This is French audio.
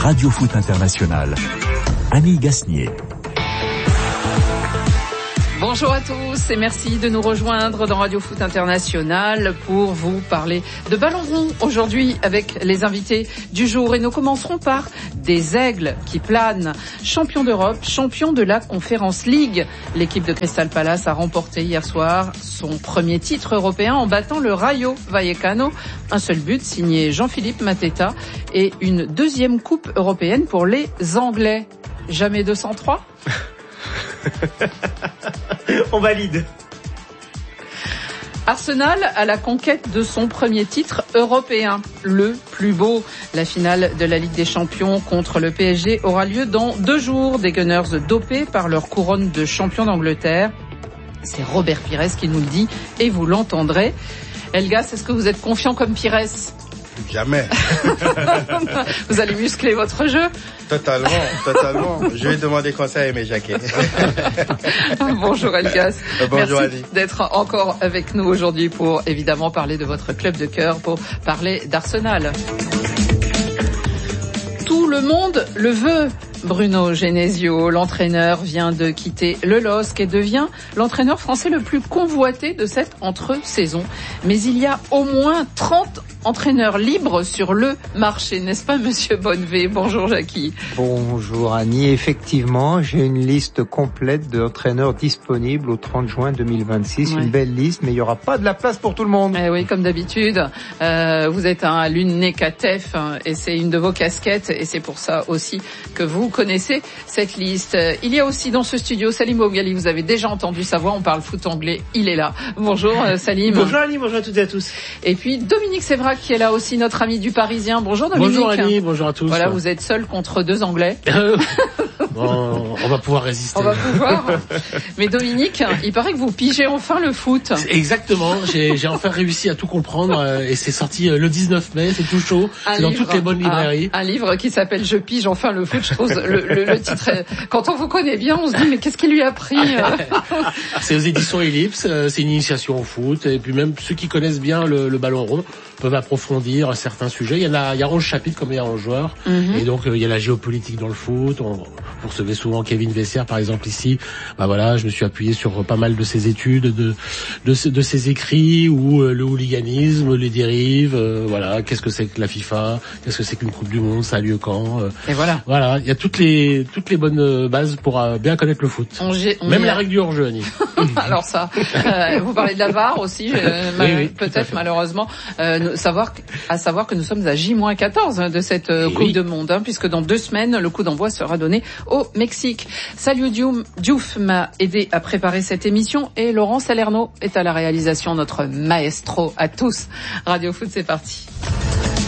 Radio Foot International. Annie Gasnier. Bonjour à tous et merci de nous rejoindre dans Radio Foot International pour vous parler de ballon rond aujourd'hui avec les invités du jour. Et nous commencerons par des aigles qui planent. Champion d'Europe, champion de la Conference League. L'équipe de Crystal Palace a remporté hier soir son premier titre européen en battant le Rayo Vallecano. Un seul but signé Jean-Philippe Mateta et une deuxième coupe européenne pour les Anglais. Jamais 203 ? On valide. Arsenal à la conquête de son premier titre européen, le plus beau. La finale de la Ligue des Champions contre le PSG aura lieu dans 2 jours. Des Gunners dopés par leur couronne de champion d'Angleterre. C'est Robert Pires qui nous le dit et vous l'entendrez. Elgas, est-ce que vous êtes confiant comme Pires ? Jamais. Vous allez muscler votre jeu ? Totalement. Je vais demander conseil à Aimé Jacquet. Bonjour Elgas. Bonjour Merci Ali. d'être encore avec nous aujourd'hui pour évidemment parler de votre club de cœur, pour parler d'Arsenal. Tout le monde le veut. Bruno Genesio, l'entraîneur, vient de quitter le LOSC et devient l'entraîneur français le plus convoité de cette entre-saison. Mais il y a au moins 30 entraîneurs libres sur le marché, n'est-ce pas, monsieur Bonnevé ? Bonjour Jackie. Bonjour Annie, effectivement, j'ai une liste complète d'entraîneurs disponibles au 30 juin 2026, ouais. Une belle liste, mais il n'y aura pas de la place pour tout le monde. Eh oui, comme d'habitude, vous êtes un l'UNECATEF et c'est une de vos casquettes et c'est pour ça aussi que vous connaissez cette liste. Il y a aussi dans ce studio Salim Bougali, vous avez déjà entendu sa voix, on parle foot anglais, il est là. Bonjour Salim. Bonjour Annie, bonjour à toutes et à tous. Et puis Dominique Sévrac qui est là aussi, notre ami du Parisien. Bonjour Dominique. Bonjour Annie, bonjour à tous. Voilà, vous êtes seul contre 2 Anglais. Bon, on va pouvoir résister. On va pouvoir. Mais Dominique, il paraît que vous pigez enfin le foot. Exactement, j'ai enfin réussi à tout comprendre et c'est sorti le 19 mai, c'est tout chaud, c'est dans toutes les bonnes librairies. Un livre qui s'appelle Je pige enfin le foot, je trouve le titre, quand on vous connaît bien, on se dit mais qu'est-ce qui lui a pris C'est aux éditions Ellipse, c'est une initiation au foot et puis même ceux qui connaissent bien le ballon rond peuvent approfondir certains sujets. Il y a 11 chapitres comme il y a 11 joueurs. Et donc il y a la géopolitique dans le foot. Vous recevez souvent Kevin Vessers par exemple ici. Bah voilà, je me suis appuyé sur pas mal de ses études, de ses écrits ou le hooliganisme, les dérives, voilà, qu'est-ce que c'est que la FIFA, qu'est-ce que c'est qu'une Coupe du Monde, ça a lieu quand. Et voilà. Voilà, il y a toutes les bonnes bases pour bien connaître le foot. Même la règle du hors-jeu, Annie. Alors ça, vous parlez de la VAR aussi, oui, peut-être malheureusement. À savoir que nous sommes à J-14 de cette Coupe du Monde, puisque dans 2 semaines, le coup d'envoi sera donné au Mexique. Salut Diouf m'a aidé à préparer cette émission et Laurent Salerno est à la réalisation, notre maestro à tous. Radio Foot, c'est parti.